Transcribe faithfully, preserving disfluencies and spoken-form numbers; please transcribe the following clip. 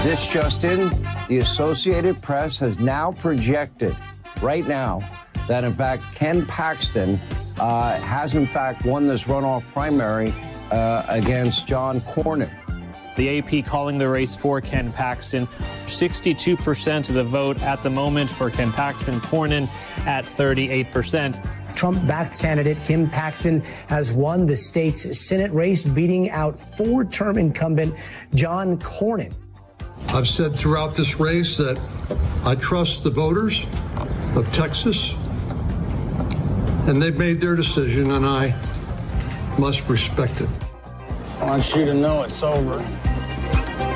This just in, the Associated Press has now projected right now that, in fact, Ken Paxton uh, has, in fact, won this runoff primary uh, against John Cornyn. The A P calling the race for Ken Paxton. sixty-two percent of the vote at the moment for Ken Paxton. Cornyn at thirty-eight percent. Trump-backed candidate Ken Paxton has won the state's Senate race, beating out four-term incumbent John Cornyn. I've said throughout this race that I trust the voters of Texas, and they've made their decision, and I must respect it. I want you to know it's over.